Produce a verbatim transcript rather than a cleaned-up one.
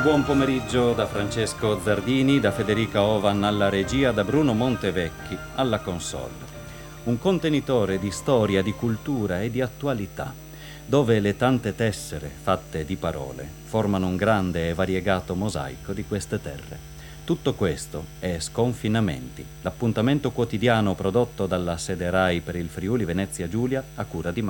Buon pomeriggio da Francesco Zardini, da Federica Ovan alla regia, da Bruno Montevecchi alla console. Un contenitore di storia, di cultura e di attualità, dove le tante tessere fatte di parole formano un grande e variegato mosaico di queste terre. Tutto questo è Sconfinamenti, l'appuntamento quotidiano prodotto dalla sede Rai per il Friuli Venezia Giulia a cura di Marco